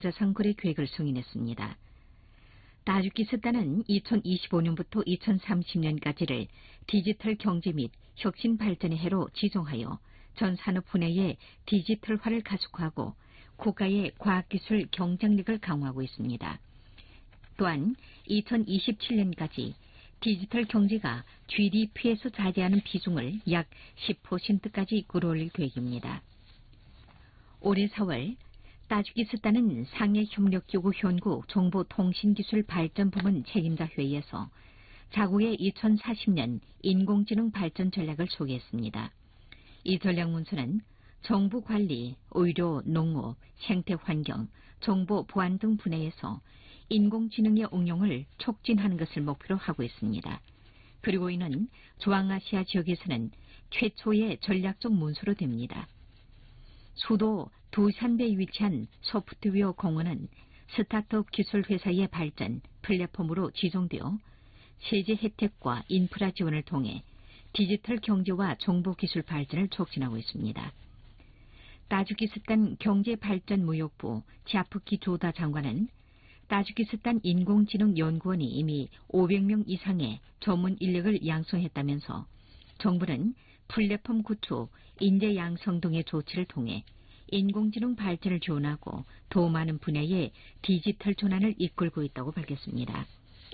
자산거래 계획을 승인했습니다. 타지키스탄은 2025년부터 2030년까지를 디지털 경제 및 혁신 발전의 해로 지정하여 전 산업 분야의 디지털화를 가속화하고 국가의 과학기술 경쟁력을 강화하고 있습니다. 또한 2027년까지 디지털 경제가 GDP에서 차지하는 비중을 약 10%까지 끌어올릴 계획입니다. 올해 4월 타지키스탄은 상해협력기구 현국 정보통신기술발전부문 책임자 회의에서 자국의 2040년 인공지능 발전 전략을 소개했습니다. 이 전략문서는 정부관리, 의료, 농업, 생태환경, 정보 보안 등 분야에서 인공지능의 응용을 촉진하는 것을 목표로 하고 있습니다. 그리고 이는 중앙아시아 지역에서는 최초의 전략적 문서로 됩니다. 수도 두산베에 위치한 소프트웨어 공원은 스타트업 기술 회사의 발전 플랫폼으로 지정되어 세제 혜택과 인프라 지원을 통해 디지털 경제와 정보기술 발전을 촉진하고 있습니다. 타지키스탄 경제발전무역부 자프키 조다 장관은 타지키스탄 인공지능연구원이 이미 500명 이상의 전문 인력을 양성했다면서 정부는 플랫폼 구축, 인재 양성 등의 조치를 통해 인공지능 발전을 지원하고 더 많은 분야의 디지털 전환을 이끌고 있다고 밝혔습니다.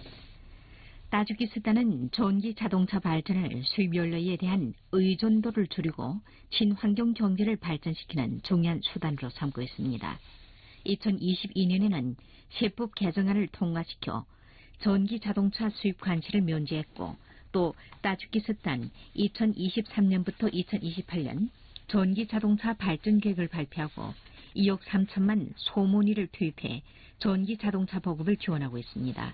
타지키스탄은 전기 자동차 발전을 수입 연료에 대한 의존도를 줄이고 친환경 경제를 발전시키는 중요한 수단으로 삼고 있습니다. 2022년에는 세법 개정안을 통과시켜 전기 자동차 수입 관세를 면제했고 또 타지키스탄 2023년부터 2028년 전기 자동차 발전 계획을 발표하고 2억 3천만 소모니를 투입해 전기 자동차 보급을 지원하고 있습니다.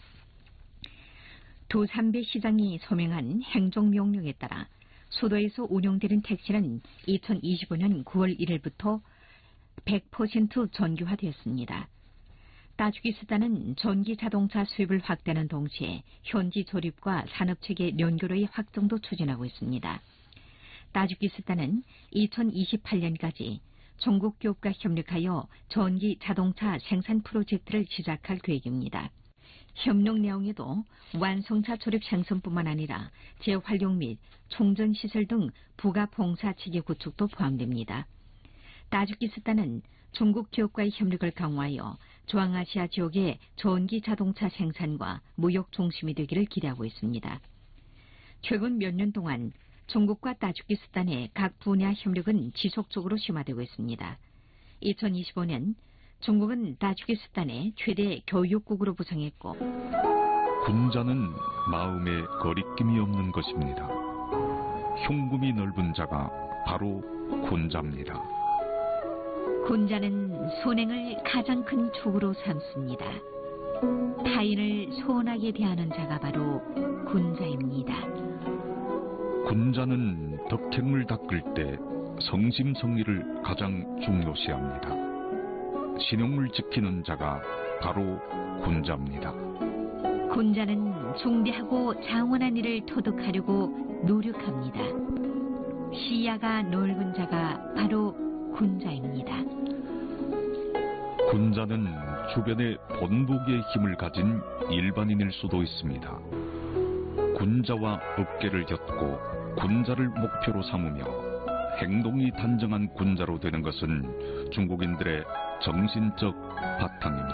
두산베 시장이 서명한 행정명령에 따라 수도에서 운영되는 택시는 2025년 9월 1일부터 100% 전기화되었습니다. 타지키스탄은 전기 자동차 수입을 확대하는 동시에 현지 조립과 산업체계 연결의 확정도 추진하고 있습니다. 타지키스탄은 2028년까지 중국 기업과 협력하여 전기 자동차 생산 프로젝트를 시작할 계획입니다. 협력 내용에도 완성차 조립 생산뿐만 아니라 재활용 및 충전시설 등 부가 봉사체계 구축도 포함됩니다. 타지키스탄은 중국 기업과의 협력을 강화하여 중앙아시아 지역의 전기 자동차 생산과 무역 중심이 되기를 기대하고 있습니다. 최근 몇 년 동안 중국과 타지키스탄의 각 분야 협력은 지속적으로 심화되고 있습니다. 2025년 중국은 타지키스탄의 최대 교육국으로 부상했고 군자는 마음에 거리낌이 없는 것입니다. 흉금이 넓은 자가 바로 군자입니다. 군자는 선행을 가장 큰 축으로 삼습니다. 타인을 소원하게 대하는 자가 바로 군자입니다. 군자는 덕행을 닦을 때 성심성의를 가장 중요시합니다. 신용을 지키는 자가 바로 군자입니다. 군자는 중대하고 장원한 일을 터득하려고 노력합니다. 시야가 넓은 자가 바로 군자입니다. 군자는 주변에 본보기의 힘을 가진 일반인일 수도 있습니다. 군자와 업계를 엮고 군자를 목표로 삼으며 행동이 단정한 군자로 되는 것은 중국인들의 정신적 바탕입니다.